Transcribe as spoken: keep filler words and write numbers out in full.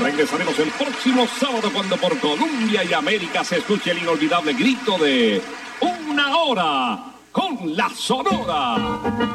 Regresaremos el próximo sábado cuando por Colombia y América se escuche el inolvidable grito de Una Hora con la Sonora.